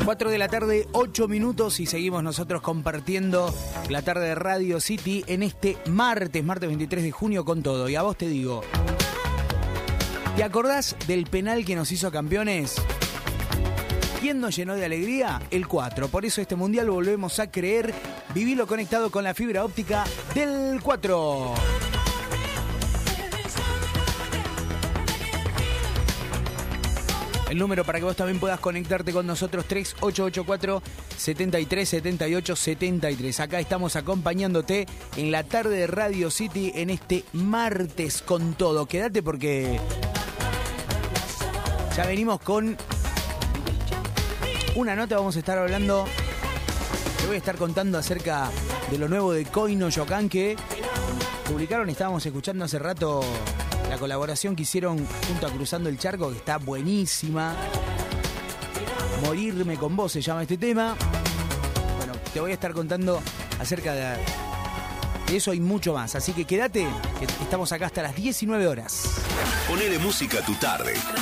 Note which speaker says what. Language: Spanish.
Speaker 1: 4 de la tarde, 8 minutos y seguimos nosotros compartiendo la tarde de Radio City en este martes 23 de junio con todo. Y a vos te digo, ¿te acordás del penal que nos hizo campeones? ¿Quién nos llenó de alegría? El 4. Por eso este mundial volvemos a creer. Vivilo conectado con la fibra óptica del 4. El número para que vos también puedas conectarte con nosotros, 3884-7378-73. Acá estamos acompañándote en la tarde de Radio City en este martes con todo. Quédate porque ya venimos con una nota. Vamos a estar hablando, te voy a estar contando acerca de lo nuevo de Coino Yocan que publicaron. Estábamos escuchando hace rato la colaboración que hicieron junto a Cruzando el Charco, que está buenísima. Morirme con vos se llama este tema. Bueno, te voy a estar contando acerca de eso y mucho más. Así que quédate, que estamos acá hasta las 19 horas.
Speaker 2: Ponele música a tu tarde.